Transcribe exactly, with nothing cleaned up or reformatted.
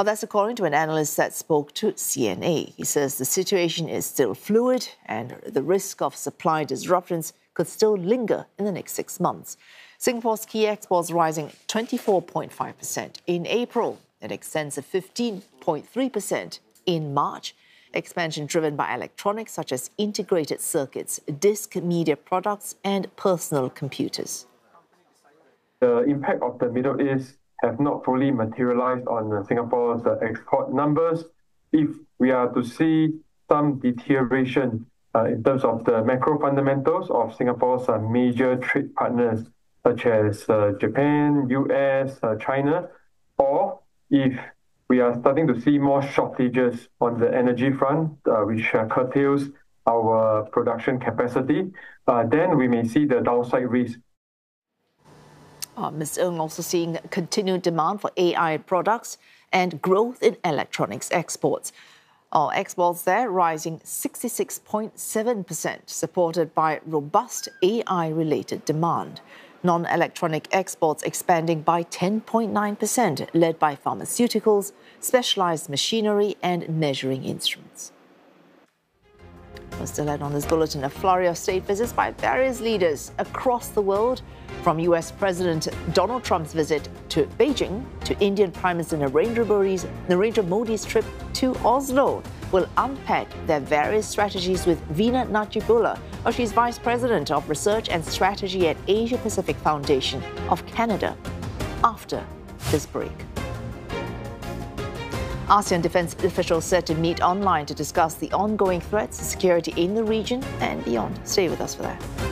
Well, that's according to an analyst that spoke to C N A. He says the situation is still fluid and the risk of supply disruptions could still linger in the next six months. Singapore's key exports rising twenty-four point five percent in April. It extends to fifteen point three percent in March. Expansion driven by electronics such as integrated circuits, disc media products and personal computers. The impact of the Middle East have not fully materialized on Singapore's export numbers. If we are to see some deterioration uh, in terms of the macro fundamentals of Singapore's uh, major trade partners, such as uh, Japan, U S, uh, China, or if we are starting to see more shortages on the energy front, uh, which uh, curtails our production capacity, uh, then we may see the downside risk. Uh, Mister Ng also seeing continued demand for A I products and growth in electronics exports. Uh, exports there rising sixty-six point seven percent, supported by robust A I-related demand. Non-electronic exports expanding by ten point nine percent, led by pharmaceuticals, specialized machinery and measuring instruments. We're still ahead on this bulletin, a flurry of state visits by various leaders across the world, from U S President Donald Trump's visit to Beijing to Indian Prime Minister Narendra Modi's, Narendra Modi's trip to Oslo. We'll unpack their various strategies with Veena Najibullah. Well, she's Vice President of Research and Strategy at Asia Pacific Foundation of Canada, after this break. ASEAN defense officials set to meet online to discuss the ongoing threats to security in the region and beyond. Stay with us for that.